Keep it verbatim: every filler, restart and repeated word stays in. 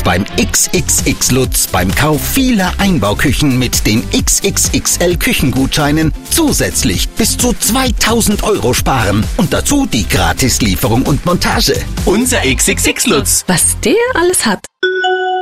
Und beim X X X Lutz beim Kauf vieler Einbauküchen mit den X X X L Küchengutscheinen zusätzlich bis zu zweitausend Euro sparen. Und dazu die Gratislieferung und Montage. Unser X X X Lutz. Was der alles hat.